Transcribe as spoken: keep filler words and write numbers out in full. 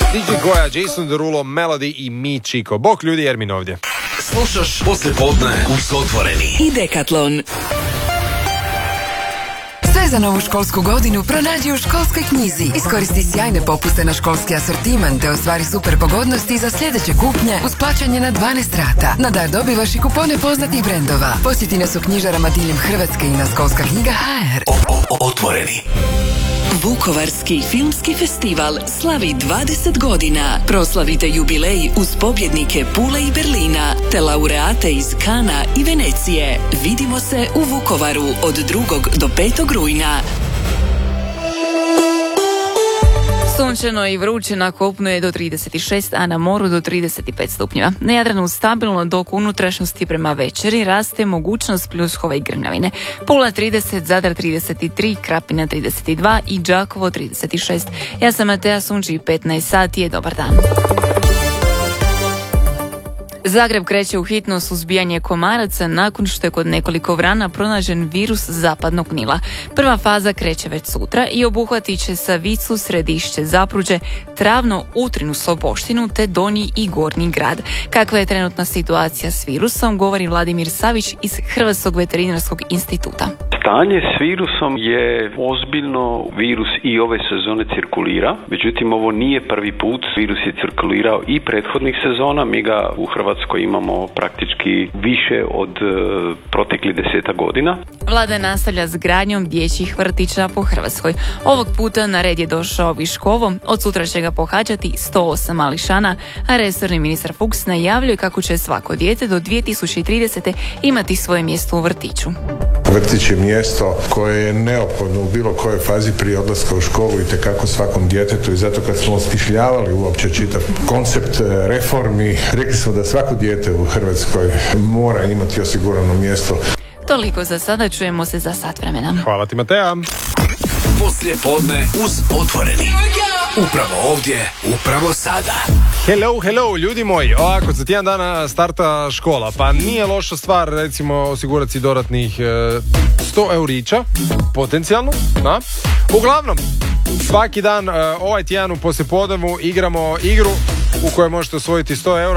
D J Goja, Jason Derulo, Melody i Mi Chico. Bok ljudi, Ermin ovdje. Slušaš poslijepodne uz Otvoreni i Decathlon. Sve za novu školsku godinu pronađi u Školskoj knjizi. Iskoristi sjajne popuste na školski asortiman te ostvari super pogodnosti za sljedeće kupnje uz plaćanje na dvanaest rata. Na dar dobivaš i kupone poznatih brendova. Posjeti nas u knjižarama diljem Hrvatske i na Školska knjiga ha er. Otvoreni. Vukovarski filmski festival slavi dvadeset godina. Proslavite jubilej uz pobjednike Pule i Berlina te laureate iz Kana i Venecije. Vidimo se u Vukovaru od drugog do petog rujna. Sunčano i vruće na kopnu je do trideset šest, a na moru do trideset pet stupnjeva. Na Jadranu stabilno, dok u unutrašnjosti prema večeri raste mogućnost pljuskova i grmljavine. Pula trideset, Zadar trideset tri, Krapina trideset dva i Đakovo trideset šest. Ja sam Matea, sunči petnaest sati je, dobar dan. Zagreb kreće u hitno suzbijanje komaraca nakon što je kod nekoliko vrana pronađen virus zapadnog Nila. Prva faza kreće već sutra i obuhvatit će Savicu, Središće, Zapruđe, Travno, Utrinu, Sloboštinu te Donji i Gornji grad. Kakva je trenutna situacija s virusom, govori Vladimir Savić iz Hrvatskog veterinarskog instituta. Stanje s virusom je ozbiljno, virus i ove sezone cirkulira, međutim ovo nije prvi put, virus je cirkulirao i prethodnih sezona, mi ga u Hrvatskoj imamo praktički više od e, proteklih deseta godina. Vlada nastavlja s gradnjom dječjih vrtića po Hrvatskoj. Ovog puta na red je došao Viškovo, od sutra će ga pohađati sto osam mališana, a resorni ministar Fuchs najavljuje kako će svako dijete do dvije tisuće tridesete imati svoje mjesto u vrtiću. Vrtić je mjesto koje je neophodno u bilo kojoj fazi prije odlaska u školu i tekako svakom djetetu, i zato kad smo osmišljavali uopće čitav koncept reformi, rekli smo da svako dijete u Hrvatskoj mora imati osigurano mjesto. Toliko za sada, čujemo se za sat vremena. Hvala ti, Matea. Poslijepodne uz Otvoreni. Upravo ovdje, upravo sada. Hello, hello, ljudi moji. Ovako, za tjedan dana starta škola, pa nije loša stvar, recimo, osigurati si dodatnih e, sto eurića, potencijalno, da? Uglavnom, svaki dan, e, ovaj tjedan u poslijepodnevu igramo igru u kojoj možete osvojiti sto eura.